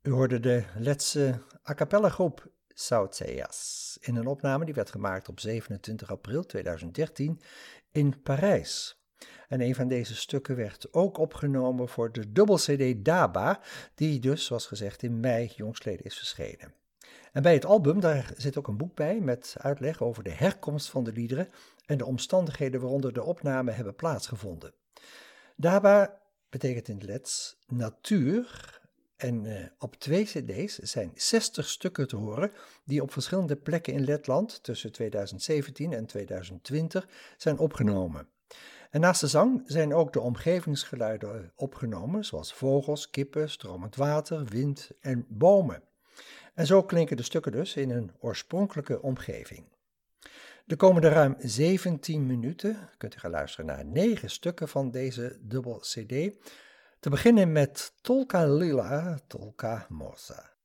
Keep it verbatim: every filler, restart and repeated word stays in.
U hoorde de Letse a cappella groep Sauceas in een opname die werd gemaakt op zevenentwintig april tweeduizend dertien in Parijs. En een van deze stukken werd ook opgenomen voor de dubbel cd Daba, die dus, zoals gezegd, in mei jongstleden is verschenen. En bij het album, daar zit ook een boek bij met uitleg over de herkomst van de liederen en de omstandigheden waaronder de opnamen hebben plaatsgevonden. Daba betekent in het Lets natuur. En uh, op twee cd's zijn zestig stukken te horen die op verschillende plekken in Letland tussen tweeduizend zeventien en tweeduizend twintig zijn opgenomen. En naast de zang zijn ook de omgevingsgeluiden opgenomen, zoals vogels, kippen, stromend water, wind en bomen. En zo klinken de stukken dus in een oorspronkelijke omgeving. De komende ruim zeventien minuten kunt u gaan luisteren naar negen stukken van deze dubbel cd. Te beginnen met Tolka Lila, Tolka Mosa.